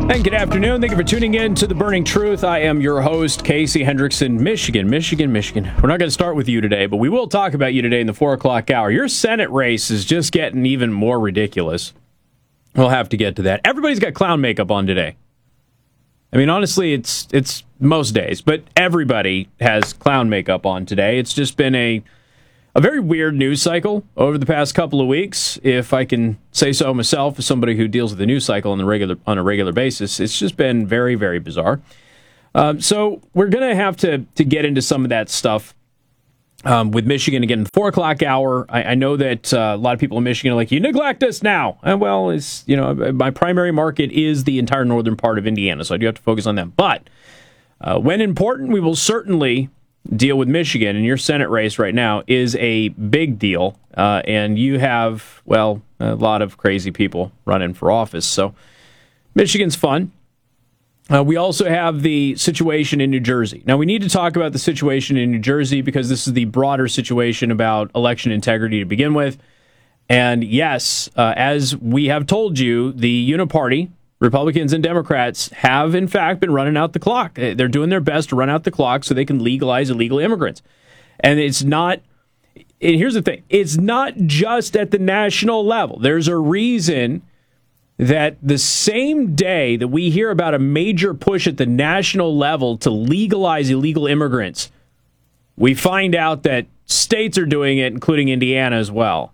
And good afternoon. Thank you for tuning in to The Burning Truth. I am your host, Casey Hendrickson, Michigan. We're not going to start with you today, but we will talk about you today in the 4 o'clock hour. Your Senate race is just getting even more ridiculous. We'll have to get to that. Everybody's got clown makeup on today. I mean, honestly, it's most days, but everybody has clown makeup on today. It's just been a very weird news cycle over the past couple of weeks, if I can say so myself, as somebody who deals with the news cycle on a regular basis. It's just been very, very bizarre. So we're going to have to get into some of that stuff with Michigan again in the 4 o'clock hour. I know that a lot of people in Michigan are like, you neglect us now. Well, it's, my primary market is the entire northern part of Indiana, so I do have to focus on them. But when important, we will certainly deal with Michigan, and your Senate race right now is a big deal, and you have, a lot of crazy people running for office, so Michigan's fun. We also have the situation in New Jersey. Now, we need to talk about the situation in New Jersey because this is the broader situation about election integrity to begin with, and yes, as we have told you, the Uniparty, Republicans and Democrats, have, in fact, been running out the clock. They're doing their best to run out the clock so they can legalize illegal immigrants. And it's not, and here's the thing, it's not just at the national level. There's a reason that the same day that we hear about a major push at the national level to legalize illegal immigrants, we find out that states are doing it, including Indiana as well.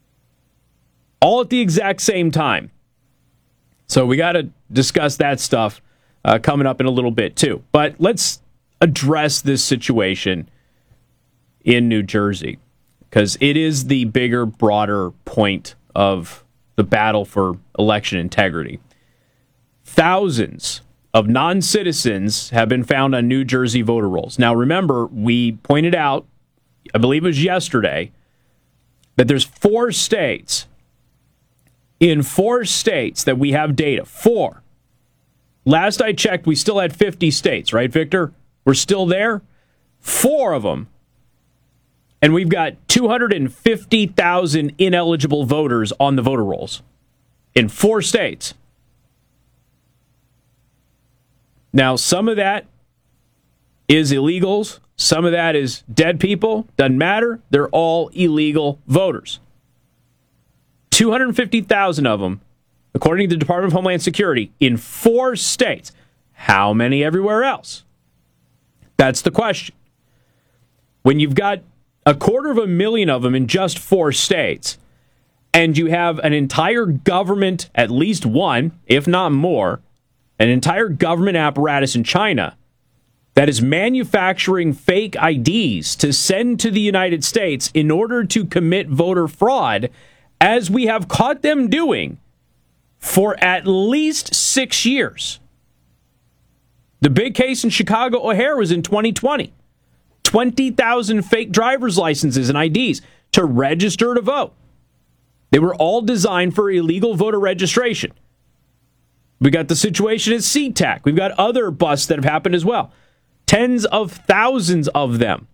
All at the exact same time. So we got to discuss that stuff coming up in a little bit, too. But let's address this situation in New Jersey, because it is the bigger, broader point of the battle for election integrity. Thousands of non-citizens have been found on New Jersey voter rolls. Now, remember, we pointed out, I believe it was yesterday, that there's 4 states. In 4 states that we have data. 4. Last I checked, we still had 50 states, right, Victor? We're still there? 4 of them. And we've got 250,000 ineligible voters on the voter rolls. In 4 states. Now, some of that is illegals. Some of that is dead people. Doesn't matter. They're all illegal voters. 250,000 of them, according to the Department of Homeland Security, in 4 states. How many everywhere else? That's the question. When you've got 250,000 of them in just 4 states, and you have an entire government, at least one, if not more, an entire government apparatus in China that is manufacturing fake IDs to send to the United States in order to commit voter fraud, as we have caught them doing for at least 6 years. The big case in Chicago O'Hare was in 2020. 20,000 fake driver's licenses and IDs to register to vote. They were all designed for illegal voter registration. We got the situation at SeaTac. We've got other busts that have happened as well. Tens of thousands of them.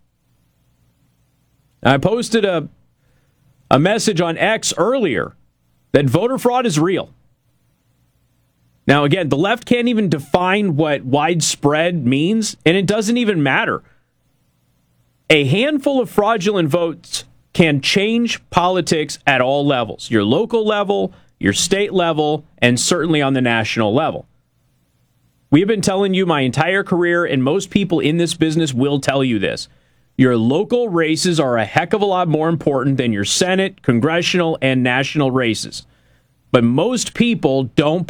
I posted a message on X earlier that voter fraud is real. Now, again, the left can't even define what widespread means, and it doesn't even matter. A handful of fraudulent votes can change politics at all levels. Your local level, your state level, and certainly on the national level. We have been telling you my entire career, and most people in this business will tell you this. Your local races are a heck of a lot more important than your Senate, congressional, and national races. But most people don't